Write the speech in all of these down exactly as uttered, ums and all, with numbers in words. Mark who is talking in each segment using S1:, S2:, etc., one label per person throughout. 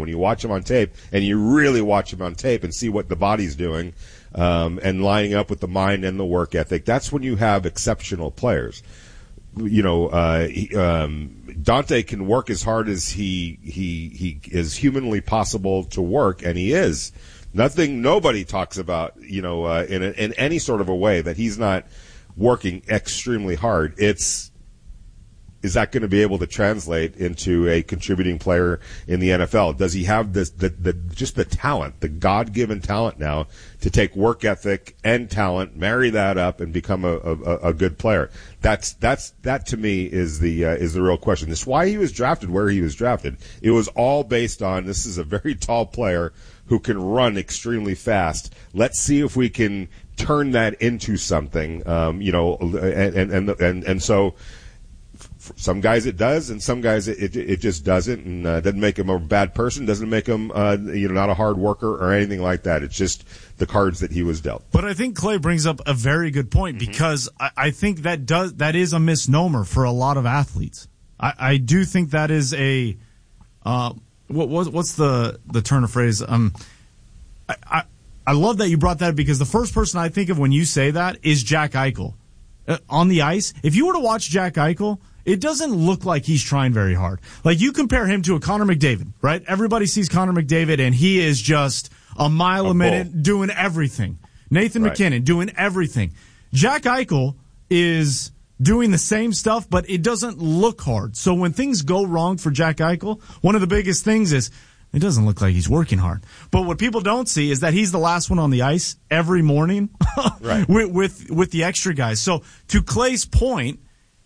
S1: when you watch him on tape, and you really watch him on tape and see what the body's doing, um, and lining up with the mind and the work ethic, that's when you have exceptional players. You know, uh, he, um, Dante can work as hard as he, he, he is humanly possible to work, and he is. Nothing, nobody talks about, you know, uh, in a, in any sort of a way that he's not working extremely hard. It's, is that going to be able to translate into a contributing player in the N F L? Does he have this, the, the, just the talent, the God-given talent now to take work ethic and talent, marry that up, and become a, a, a good player? That's, that's, that to me is the, uh, is the real question. This is why he was drafted where he was drafted. It was all based on, this is a very tall player who can run extremely fast. Let's see if we can turn that into something, um, you know, and, and, and, and, and so, for some guys it does, and some guys it it, it just doesn't, and uh, doesn't make him a bad person, doesn't make him uh, you know not a hard worker or anything like that. It's just the cards that he was dealt.
S2: But I think Clay brings up a very good point, mm-hmm. because I, I think that does that is a misnomer for a lot of athletes. I, I do think that is a uh, what, what what's the the turn of phrase? Um, I, I I love that you brought that up, because the first person I think of when you say that is Jack Eichel uh, on the ice. If you were to watch Jack Eichel, it doesn't look like he's trying very hard. Like, you compare him to a Connor McDavid, right? Everybody sees Connor McDavid, and he is just a mile a, a minute bull. doing everything. Nathan right. McKinnon doing everything. Jack Eichel is doing the same stuff, but it doesn't look hard. So when things go wrong for Jack Eichel, one of the biggest things is it doesn't look like he's working hard. But what people don't see is that he's the last one on the ice every morning right. with, with with the extra guys. So to Clay's point,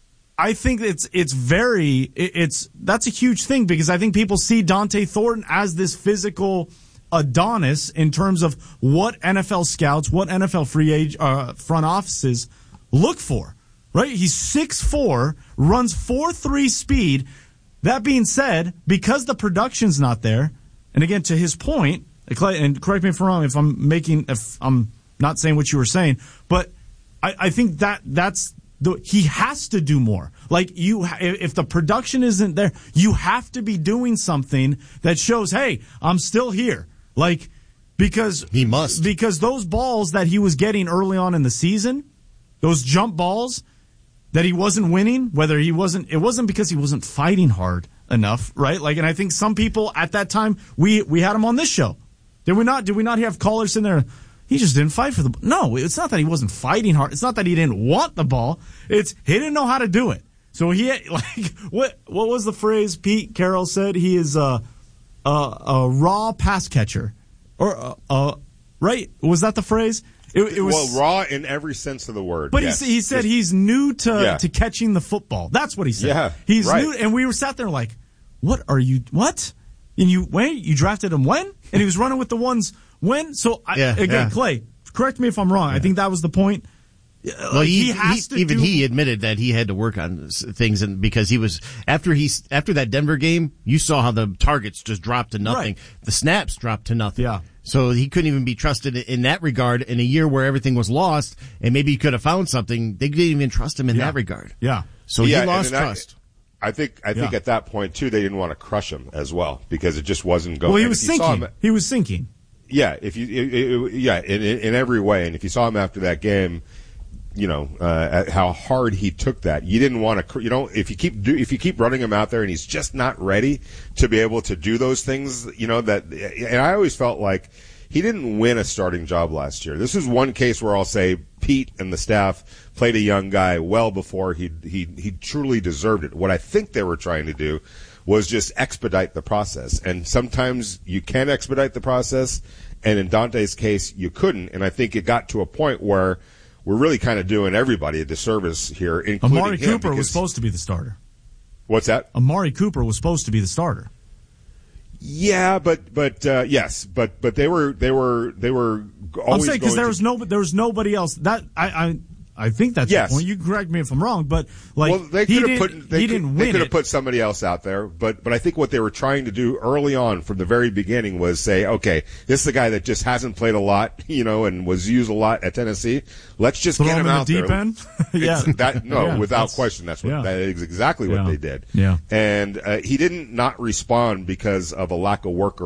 S2: I think it's it's very it's that's a huge thing, because I think people see Dante Thornton as this physical Adonis in terms of what N F L scouts, what N F L free age uh, front offices look for. Right? He's six foot four, runs four three speed. That being said, because the production's not there, and again to his point, and correct me if I'm wrong, if I'm making if I'm not saying what you were saying, but I, I think that that's. The, he has to do more. Like, you, if the production isn't there, you have to be doing something that shows, hey, I'm still here. Like, because
S3: he must.
S2: Because those balls that he was getting early on in the season, those jump balls that he wasn't winning, whether he wasn't, it wasn't because he wasn't fighting hard enough, right? Like, and I think some people at that time, we we had him on this show. Did we not? Did we not have callers in there? He just didn't fight for the ball. No, it's not that he wasn't fighting hard. It's not that he didn't want the ball. It's he didn't know how to do it. So he had, like, what what was the phrase Pete Carroll said? He is a a, a raw pass catcher, or uh, uh, right? Was that the phrase? It, it was
S1: well, raw in every sense of the word.
S2: But
S1: yes.
S2: he, he said just, he's new to yeah. to catching the football. That's what he said.
S1: Yeah,
S2: he's
S1: right.
S2: new, and we were sat there like, what are you? What? And you when you drafted him when? And he was running with the ones. When? So, I,
S3: yeah,
S2: again,
S3: yeah.
S2: Clay, correct me if I'm wrong. Yeah. I think that was the point.
S3: Well, he,
S2: he has
S3: he,
S2: to
S3: even
S2: do,
S3: he admitted that he had to work on things, and because he was after he after that Denver game, you saw how the targets just dropped to nothing.
S2: Right.
S3: The snaps dropped to nothing.
S2: Yeah.
S3: So he couldn't even be trusted in that regard. In a year where everything was lost, and maybe he could have found something, they didn't even trust him in
S2: yeah.
S3: that regard.
S2: Yeah.
S3: So
S1: yeah,
S3: he lost
S1: and, and
S3: trust.
S1: I, I think I think
S2: yeah.
S1: at that point too, they didn't want to crush him as well, because it just wasn't going.
S2: Well, he was sinking.
S1: Him,
S2: he was sinking.
S1: Yeah, if you, it, it, yeah, in, in every way, and if you saw him after that game, you know uh, how hard he took that. You didn't want to, you know, if you keep do, if you keep running him out there and he's just not ready to be able to do those things, you know that. And I always felt like he didn't win a starting job last year. This is one case where I'll say Pete and the staff played a young guy well before he he he truly deserved it. What I think they were trying to do was just expedite the process. And sometimes you can expedite the process, and in Dante's case, you couldn't. And I think it got to a point where we're really kind of doing everybody a disservice here, including
S2: Amari
S1: him.
S2: Cooper was supposed to be the starter.
S1: What's that?
S2: Amari Cooper was supposed to be the starter.
S1: Yeah, but but uh, yes, but but they were they were they were always.
S2: I'm saying because there
S1: to,
S2: was no there was nobody else that I. I I think that's
S1: yes.
S2: the point. You can correct me if I'm wrong, but like
S1: well, they
S2: he
S1: could
S2: didn't,
S1: have put they
S2: he
S1: could,
S2: didn't
S1: they
S2: win
S1: could have
S2: it.
S1: put somebody else out there, but but I think what they were trying to do early on from the very beginning was say, okay, this is the guy that just hasn't played a lot, you know, and was used a lot at Tennessee. Let's just
S2: Throw
S1: get
S2: him
S1: him
S2: in
S1: out
S2: the deep
S1: there.
S2: End? yeah,
S1: that no,
S2: yeah,
S1: without
S2: that's,
S1: question, that's what
S2: yeah.
S1: that is exactly what
S2: yeah.
S1: they did.
S2: Yeah,
S1: and uh, he didn't not respond because of a lack of work